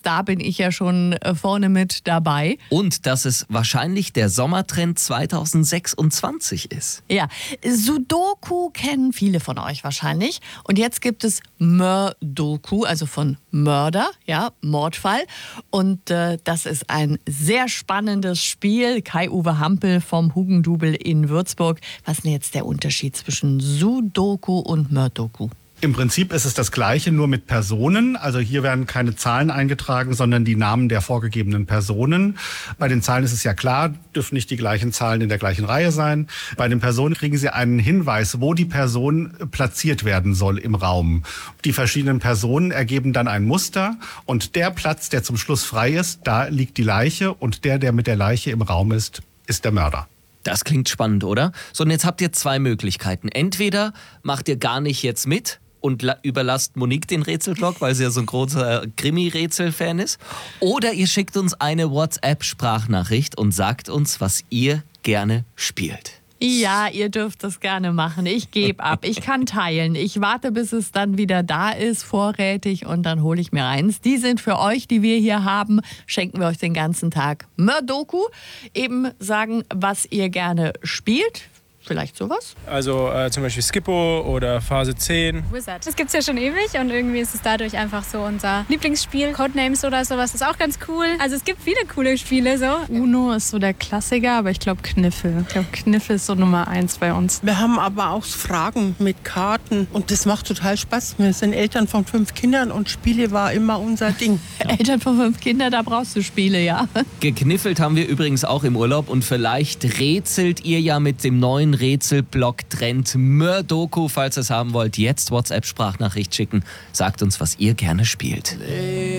da bin ich ja schon vorne mit dabei. Und dass es wahrscheinlich der Sommertrend 2026 ist. Ja, Sudoku kennen viele von euch wahrscheinlich. Und jetzt gibt es Mördoku, also von Mörder, ja, Mordfall. Und das ist ein sehr spannendes Spiel. Kai-Uwe Hampel vom Hugendubel in Würzburg. Was ist denn jetzt der Unterschied zwischen Sudoku und Mördoku? Im Prinzip ist es das Gleiche, nur mit Personen. Also hier werden keine Zahlen eingetragen, sondern die Namen der vorgegebenen Personen. Bei den Zahlen ist es ja klar, dürfen nicht die gleichen Zahlen in der gleichen Reihe sein. Bei den Personen kriegen Sie einen Hinweis, wo die Person platziert werden soll im Raum. Die verschiedenen Personen ergeben dann ein Muster und der Platz, der zum Schluss frei ist, da liegt die Leiche und der mit der Leiche im Raum ist der Mörder. Das klingt spannend, oder? So, und jetzt habt ihr zwei Möglichkeiten. Entweder macht ihr gar nicht jetzt mit und überlasst Monique den Rätselblock, weil sie ja so ein großer Krimi-Rätsel-Fan ist. Oder ihr schickt uns eine WhatsApp-Sprachnachricht und sagt uns, was ihr gerne spielt. Ja, ihr dürft das gerne machen. Ich gebe ab. Ich kann teilen. Ich warte, bis es dann wieder da ist, vorrätig, und dann hole ich mir eins. Die sind für euch, die wir hier haben. Schenken wir euch den ganzen Tag Mördoku. Eben sagen, was ihr gerne spielt. Vielleicht sowas? Also zum Beispiel Skippo oder Phase 10. Wizard. Das gibt's ja schon ewig und irgendwie ist es dadurch einfach so unser Lieblingsspiel. Codenames oder sowas ist auch ganz cool. Also es gibt viele coole Spiele so. Uno ist so der Klassiker, aber ich glaube Kniffel. Ich glaube Kniffel ist so Nummer 1 bei uns. Wir haben aber auch Fragen mit Karten und das macht total Spaß. Wir sind Eltern von 5 Kindern und Spiele war immer unser Ding. Ja. Eltern von 5 Kindern, da brauchst du Spiele, ja. Gekniffelt haben wir übrigens auch im Urlaub und vielleicht rätselt ihr ja mit dem neuen Rätselblock-Trend Mördoku. Falls ihr es haben wollt, jetzt WhatsApp-Sprachnachricht schicken. Sagt uns, was ihr gerne spielt.